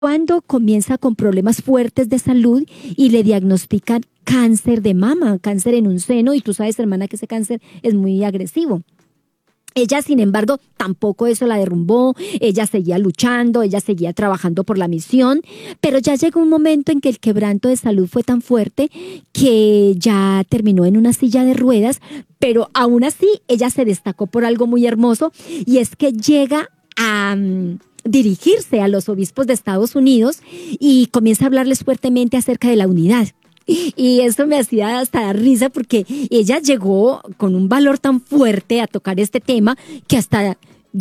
cuando comienza con problemas fuertes de salud y le diagnostican cáncer de mama, cáncer en un seno, y tú sabes, hermana, que ese cáncer es muy agresivo. Ella, sin embargo, tampoco eso la derrumbó, ella seguía luchando, ella seguía trabajando por la misión, pero ya llegó un momento en que el quebranto de salud fue tan fuerte que ya terminó en una silla de ruedas, pero aún así ella se destacó por algo muy hermoso, y es que llega a dirigirse a los obispos de Estados Unidos y comienza a hablarles fuertemente acerca de la unidad. Y eso me hacía hasta dar risa porque ella llegó con un valor tan fuerte a tocar este tema que hasta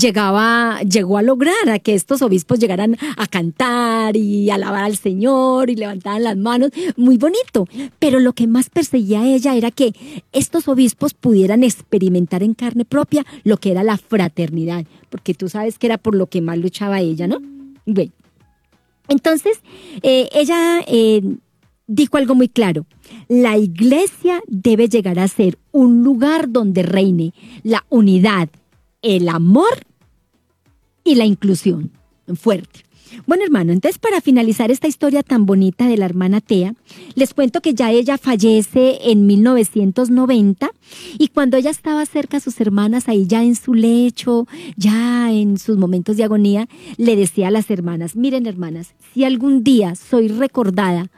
llegó a lograr a que estos obispos llegaran a cantar y alabar al Señor y levantaran las manos, muy bonito. Pero lo que más perseguía a ella era que estos obispos pudieran experimentar en carne propia lo que era la fraternidad, porque tú sabes que era por lo que más luchaba ella, ¿no? Bueno, entonces ella dijo algo muy claro: la iglesia debe llegar a ser un lugar donde reine la unidad, el amor y la inclusión. Fuerte. Bueno, hermano, entonces para finalizar esta historia tan bonita de la hermana Tea, les cuento que ya ella fallece en 1990, y cuando ella estaba cerca a sus hermanas, ahí ya en su lecho, ya en sus momentos de agonía, le decía a las hermanas: miren, hermanas, si algún día soy recordada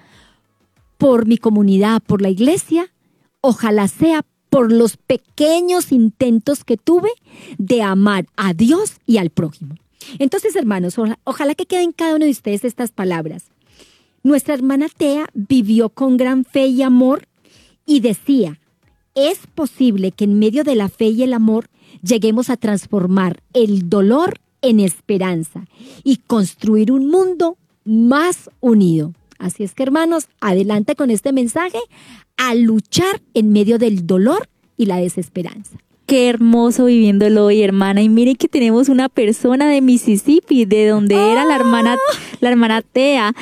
por mi comunidad, por la iglesia, ojalá sea por los pequeños intentos que tuve de amar a Dios y al prójimo. Entonces, hermanos, ojalá que queden en cada uno de ustedes estas palabras. Nuestra hermana Tea vivió con gran fe y amor y decía: es posible que en medio de la fe y el amor lleguemos a transformar el dolor en esperanza y construir un mundo más unido. Así es que, hermanos, adelante con este mensaje, a luchar en medio del dolor y la desesperanza. Qué hermoso viviéndolo hoy, hermana. Y miren que tenemos una persona de Mississippi, de donde era la hermana Tea.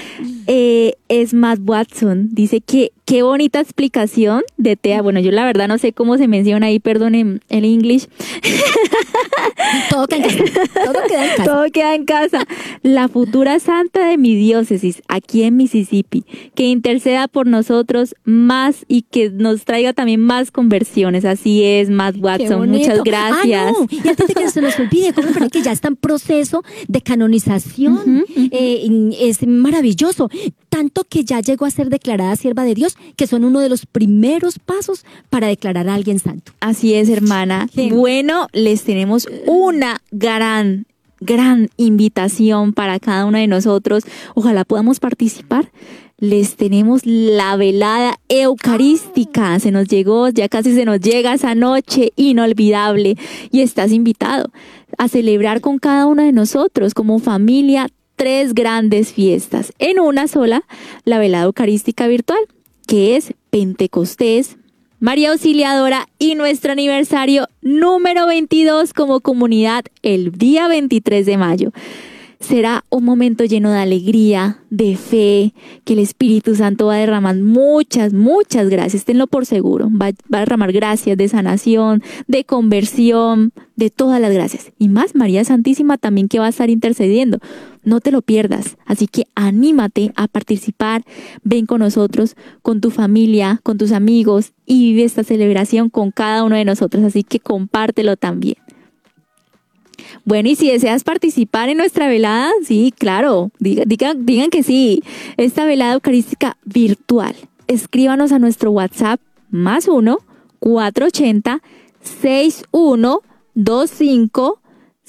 Es Matt Watson. Dice que qué bonita explicación de Tea. Bueno, yo la verdad no sé cómo se menciona ahí, perdonen el English. Todo queda en casa. Todo queda en casa. Todo queda en casa. La futura santa de mi diócesis, aquí en Mississippi, que interceda por nosotros más y que nos traiga también más conversiones. Así es, Matt Watson. Muchas gracias. No. Y antes de que se nos olvide, ¿cómo me parece que ya está en proceso de canonización? Es maravilloso. Tanto que ya llegó a ser declarada sierva de Dios, que son uno de los primeros pasos para declarar a alguien santo. Así es, hermana. Sí. Bueno, les tenemos una gran invitación para cada uno de nosotros. Ojalá podamos participar. Les tenemos la velada eucarística. Ya casi se nos llega esa noche inolvidable, y estás invitado a celebrar con cada uno de nosotros como familia 3 grandes fiestas en una sola: la velada eucarística virtual, que es Pentecostés, María Auxiliadora y nuestro aniversario número 22 como comunidad el día 23 de mayo. Será un momento lleno de alegría, de fe, que el Espíritu Santo va a derramar muchas gracias. Tenlo por seguro. Va a derramar gracias de sanación, de conversión, de todas las gracias. Y más María Santísima también, que va a estar intercediendo. No te lo pierdas. Así que anímate a participar. Ven con nosotros, con tu familia, con tus amigos, y vive esta celebración con cada uno de nosotros. Así que compártelo también. Bueno, y si deseas participar en nuestra velada, sí, claro, digan que sí. Esta velada eucarística virtual, escríbanos a nuestro WhatsApp +1 480 6125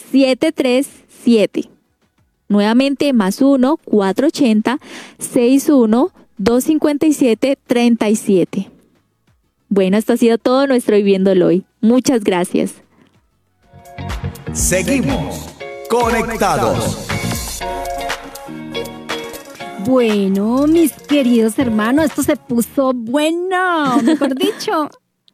737. Nuevamente +1 480 61 257 37. Bueno, esto ha sido todo nuestro Viviéndolo Hoy. Muchas gracias. Seguimos conectados. Bueno, mis queridos hermanos, esto se puso bueno, mejor dicho.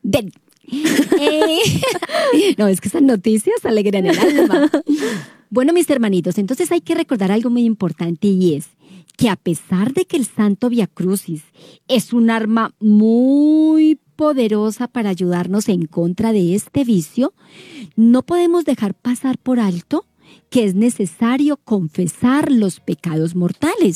No, es que esas noticias alegran el alma. Bueno, mis hermanitos, entonces hay que recordar algo muy importante, y es que a pesar de que el Santo Vía Crucis es un arma muy poderosa para ayudarnos en contra de este vicio, no podemos dejar pasar por alto que es necesario confesar los pecados mortales.